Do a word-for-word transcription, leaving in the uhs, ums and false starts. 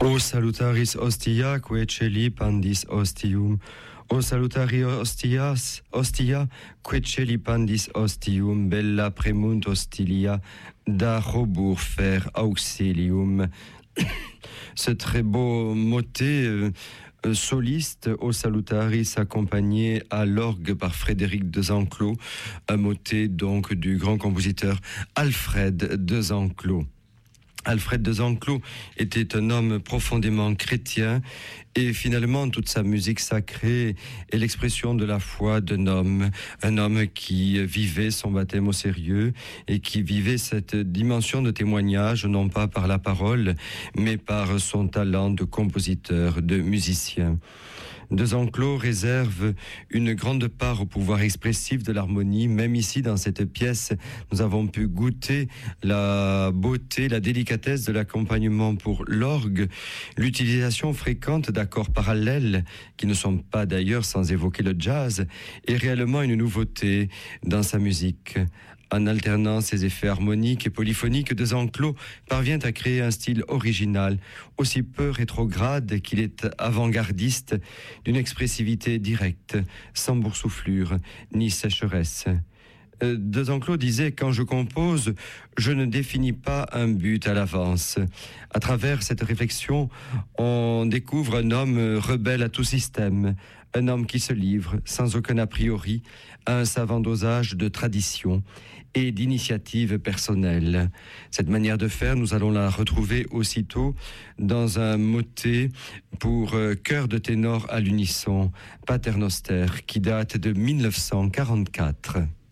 O salutaris ostia, quae celi pandis ostium. O salutari ostias, ostia, quae celi pandis ostium, bella premunt hostilia, da robur fer auxilium. Ce très beau motet euh, soliste au Salutaris accompagné à l'orgue par Frédéric Desenclos, un motet donc du grand compositeur Alfred Desenclos. Alfred Desenclos était un homme profondément chrétien et finalement toute sa musique sacrée est l'expression de la foi d'un homme, un homme qui vivait son baptême au sérieux et qui vivait cette dimension de témoignage non pas par la parole mais par son talent de compositeur, de musicien. Desenclos réserve une grande part au pouvoir expressif de l'harmonie. Même ici, dans cette pièce, nous avons pu goûter la beauté, la délicatesse de l'accompagnement pour l'orgue, l'utilisation fréquente d'accords parallèles, qui ne sont pas d'ailleurs sans évoquer le jazz, est réellement une nouveauté dans sa musique. En alternant ses effets harmoniques et polyphoniques, Desenclos parvient à créer un style original, aussi peu rétrograde qu'il est avant-gardiste, d'une expressivité directe, sans boursouflure ni sécheresse. Desenclos disait « Quand je compose, je ne définis pas un but à l'avance. » À travers cette réflexion, on découvre un homme rebelle à tout système, un homme qui se livre, sans aucun a priori, à un savant dosage de tradition et d'initiative personnelle. Cette manière de faire, nous allons la retrouver aussitôt dans un motet pour chœur de ténor à l'unisson, Pater Noster, qui date de mille neuf cent quarante-quatre.